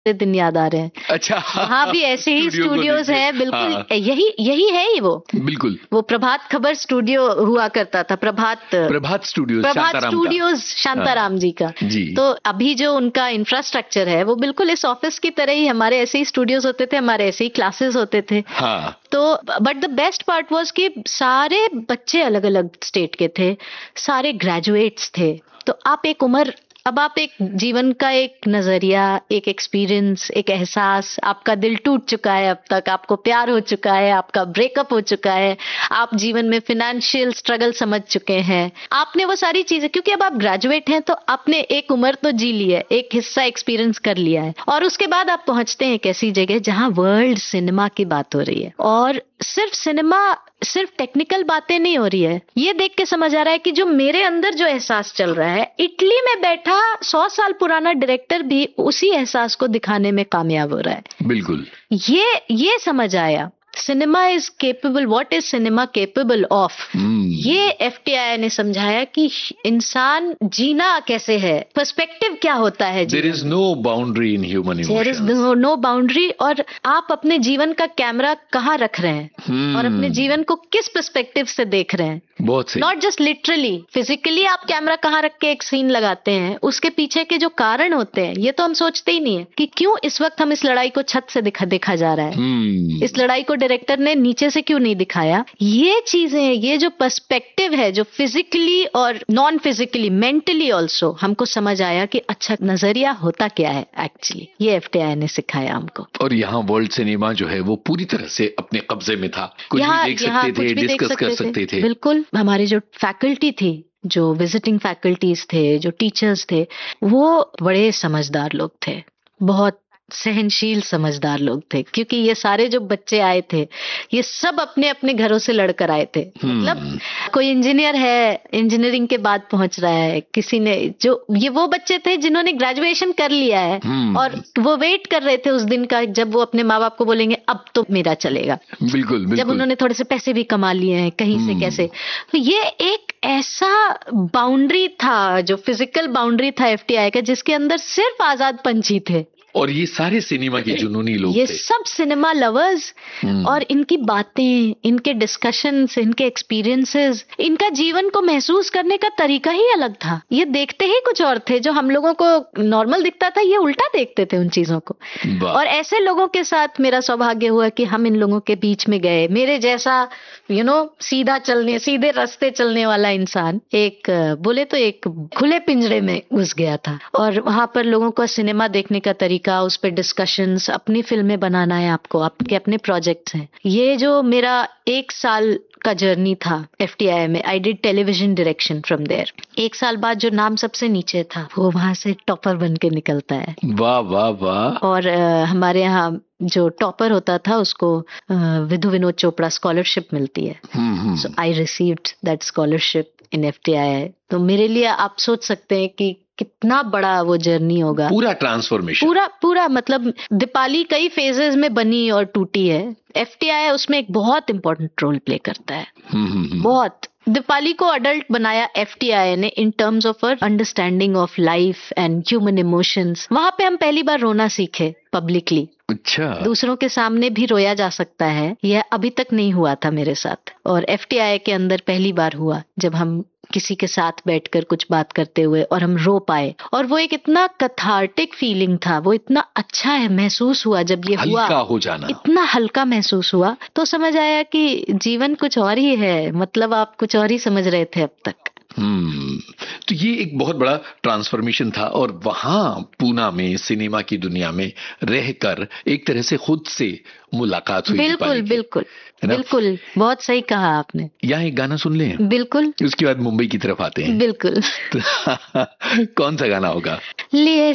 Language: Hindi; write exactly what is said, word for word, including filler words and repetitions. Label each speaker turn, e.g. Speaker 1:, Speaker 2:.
Speaker 1: दिन याद आ रहे हैं।
Speaker 2: अच्छा,
Speaker 1: हाँ भी ऐसे ही स्टूडियोज हैं, बिल्कुल। हाँ। यही यही है ही वो, बिल्कुल वो प्रभात खबर स्टूडियो हुआ करता था, प्रभात
Speaker 2: प्रभात स्टूडियोज
Speaker 1: प्रभात स्टूडियोज शांताराम जी का जी। तो अभी जो उनका इंफ्रास्ट्रक्चर है वो बिल्कुल इस ऑफिस की तरह ही, हमारे ऐसे ही स्टूडियोज होते थे, हमारे ऐसे ही क्लासेस होते थे। हाँ। तो but the best part was कि सारे बच्चे अलग अलग स्टेट के थे, सारे ग्रेजुएट्स थे। तो आप एक उम्र, अब आप एक जीवन का एक नजरिया, एक एक्सपीरियंस, एक एहसास, आपका दिल टूट चुका है, अब तक आपको प्यार हो चुका है, आपका ब्रेकअप हो चुका है, आप जीवन में फाइनेंशियल स्ट्रगल समझ चुके हैं, आपने वो सारी चीजें, क्योंकि अब आप ग्रेजुएट हैं तो आपने एक उम्र तो जी ली है, एक हिस्सा एक्सपीरियंस कर लिया है, और उसके बाद आप पहुंचते हैं एक ऐसी जगह जहां वर्ल्ड सिनेमा की बात हो रही है। और सिर्फ सिनेमा, सिर्फ टेक्निकल बातें नहीं हो रही है, ये देख के समझ आ रहा है कि जो मेरे अंदर जो एहसास चल रहा है, इटली में बैठा सौ साल पुराना डायरेक्टर भी उसी एहसास को दिखाने में कामयाब हो रहा है। बिल्कुल, ये ये समझ आया cinema is capable, what is cinema capable of. ये एफटीआई ने समझाया कि इंसान जीना कैसे है, पर्सपेक्टिव क्या होता है। There is no boundary in human emotions, there is no boundary, और आप अपने जीवन का कैमरा कहाँ रख रहे हैं hmm. और अपने जीवन को किस पर्सपेक्टिव से देख रहे हैं। बहुत सही, नॉट जस्ट लिटरली फिजिकली आप कैमरा कहाँ रख के एक सीन लगाते हैं, उसके पीछे के जो कारण होते हैं ये तो हम सोचते ही नहीं है कि क्यों इस वक्त हम इस लड़ाई को छत से दिखा देखा जा रहा है hmm. इस लड़ाई को डायरेक्टर ने नीचे से क्यों नहीं दिखाया। ये चीजें, ये जो पर्सपेक्टिव है, जो फिजिकली और नॉन फिजिकली, मेंटली ऑल्सो हमको समझ आया कि अच्छा नजरिया होता क्या है एक्चुअली, ये एफटीआई ने सिखाया हमको। और यहाँ वर्ल्ड सिनेमा जो है वो पूरी तरह से अपने कब्जे में था, कुछ भी देख सकते थे, डिस्कस कर सकते थे। बिल्कुल, हमारी जो फैकल्टी थी, जो विजिटिंग फैकल्टीज थे, जो टीचर्स थे, वो बड़े समझदार लोग थे, बहुत सहनशील समझदार लोग थे, क्योंकि ये सारे जो बच्चे आए थे ये सब अपने अपने घरों से लड़कर आए थे। hmm. मतलब कोई इंजीनियर है, इंजीनियरिंग के बाद पहुंच रहा है, किसी ने, जो ये वो बच्चे थे जिन्होंने ग्रेजुएशन कर लिया है hmm. और वो वेट कर रहे थे उस दिन का जब वो अपने माँ बाप को बोलेंगे अब तो मेरा चलेगा। बिल्कुल, बिल्कुल। जब उन्होंने थोड़े से पैसे भी कमा लिए हैं कहीं hmm. से कैसे, तो ये एक ऐसा बाउंड्री था, जो फिजिकल बाउंड्री था एफटीआई का, जिसके अंदर सिर्फ आजाद पंछी थे। और ये सारे सिनेमा के जुनूनी लोग ये थे, सब सिनेमा लवर्स। और इनकी बातें, इनके डिस्कशंस, इनके एक्सपीरियंसेस, इनका जीवन को महसूस करने का तरीका ही अलग था। ये देखते ही कुछ और थे, जो हम लोगों को नॉर्मल दिखता था ये उल्टा देखते थे उन चीजों को। और ऐसे लोगों के साथ मेरा सौभाग्य हुआ कि हम इन लोगों के बीच में गए। मेरे जैसा यू नो सीधा चलने, सीधे रास्ते चलने वाला इंसान एक बोले तो एक खुले पिंजरे में घुस गया था, और वहां पर लोगों को सिनेमा देखने का तरीका, उस पे डिस्कशंस, अपनी फिल्में बनाना है आपको, आपके अपने प्रोजेक्ट्स हैं। ये जो मेरा एक साल का जर्नी था एफटीआई में, I did television direction from there. एक साल बाद जो नाम सबसे नीचे था वो वहां से टॉपर बन के निकलता है। वाह वाह वाह। और uh, हमारे यहाँ जो टॉपर होता था उसको विधु विनोद चोपड़ा स्कॉलरशिप मिलती है। सो I received that scholarship in FTI. तो मेरे लिए आप सोच सकते हैं कि कितना बड़ा वो जर्नी होगा, पूरा ट्रांसफॉर्मेशन, पूरा पूरा मतलब दीपाली कई फेजेस में बनी और टूटी है, एफटीआई उसमें एक बहुत इंपॉर्टेंट रोल प्ले करता है। बहुत दीपाली को अडल्ट बनाया एफटीआई ने in terms of a understanding of life and human emotions. वहां पे हम पहली बार रोना सीखे पब्लिकली। अच्छा, दूसरों के सामने भी रोया जा सकता है, यह अभी तक नहीं हुआ था मेरे साथ, और एफटीआई के अंदर पहली बार हुआ जब हम किसी के साथ बैठकर कुछ बात करते हुए और हम रो पाए। और वो एक इतना कैथार्टिक फीलिंग था, वो इतना अच्छा है महसूस हुआ जब ये हुआ, हल्का हो जाना, इतना हल्का महसूस हुआ। तो समझ आया कि जीवन कुछ और ही है, मतलब आप कुछ और ही समझ रहे थे अब तक। हम्म तो ये एक बहुत बड़ा ट्रांसफॉर्मेशन था, और वहां पूना में सिनेमा की दुनिया में रहकर एक तरह से खुद से मुलाकात हुई। बिल्कुल बिल्कुल बिल्कुल, बहुत सही कहा आपने। यहाँ एक गाना सुन लें। बिल्कुल, उसके बाद मुंबई की तरफ आते हैं। बिल्कुल। कौन सा गाना होगा? लिए